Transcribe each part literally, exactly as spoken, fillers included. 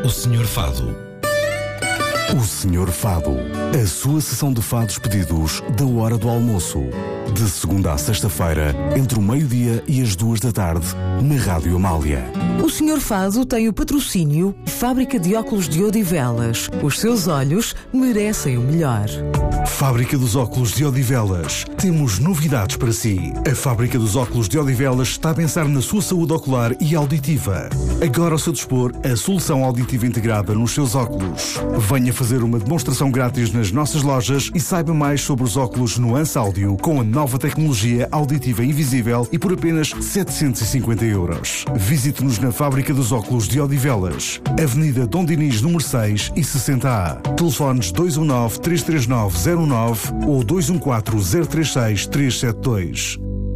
O senhor Fado. O senhor Fado. A sua sessão de fados pedidos da hora do almoço. De segunda a sexta-feira, entre o meio-dia e as duas da tarde, na Rádio Amália. O senhor Fado tem o patrocínio Fábrica de Óculos de Odivelas. Os seus olhos merecem o melhor. Fábrica dos Óculos de Odivelas. Temos novidades para si. A Fábrica dos Óculos de Odivelas está a pensar na sua saúde ocular e auditiva. Agora ao seu dispor, a solução auditiva integrada nos seus óculos. Venha fazer uma demonstração grátis nas nossas lojas e saiba mais sobre os óculos Nuance Áudio com a nova tecnologia auditiva invisível e por apenas setecentos e cinquenta euros. Visite-nos na Fábrica dos Óculos de Odivelas, Avenida Dom Dinis, número seis e sessenta A. Telefones dois um nove, três três nove, zero nove ou dois um quatro, zero três seis, três sete dois.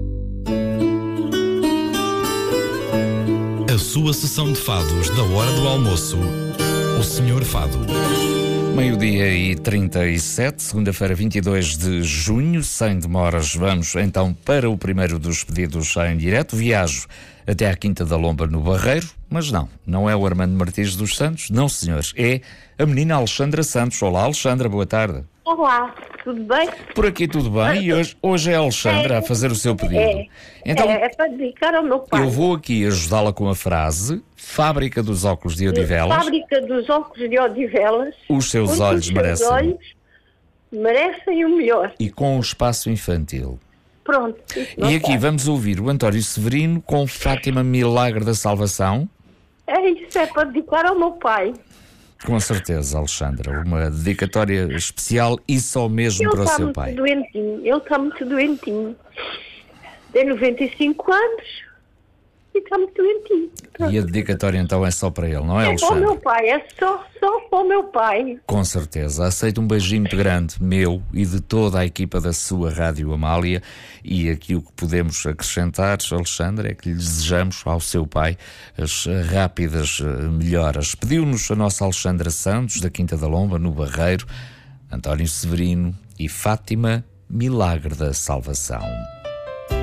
A sua sessão de fados da hora do almoço. O senhor Fado. Meio-dia e trinta e sete, segunda-feira, vinte e dois de junho, sem demoras, vamos então para o primeiro dos pedidos em direto. Viajo até à Quinta da Lomba, no Barreiro, mas não, não é o Armando Martins dos Santos, não senhores, é a menina Alexandra Santos. Olá, Alexandra, boa tarde. Olá, tudo bem? Por aqui tudo bem, e hoje, hoje é a Alexandra é, a fazer o seu pedido. É, então, é, é para dedicar ao meu pai. Eu vou aqui ajudá-la com a frase: Fábrica dos Óculos de Odivelas. Fábrica dos Óculos de Odivelas. Os seus olhos os merecem. Os olhos merecem o melhor. E com o espaço infantil. Pronto. E aqui vamos ouvir o António Severino com Fátima Milagre da Salvação. É isso, é para dedicar ao meu pai. Com certeza, Alexandra. Uma dedicatória especial e só mesmo ele para o tá seu pai. Doentinho. Ele está muito doentinho. Tem noventa e cinco anos e está muito doentinho. Pronto. E a dedicatória então é só para ele, não é, É Alexandra? para o meu pai, é só, só para o meu pai. Com certeza. Aceito um beijinho muito grande, meu e de toda a equipa da sua Rádio Amália. E aqui o que podemos acrescentar, Alexandra, é que lhe desejamos ao seu pai as rápidas melhoras. Pediu-nos a nossa Alexandra Santos, da Quinta da Lomba, no Barreiro, António Severino e Fátima Milagre da Salvação.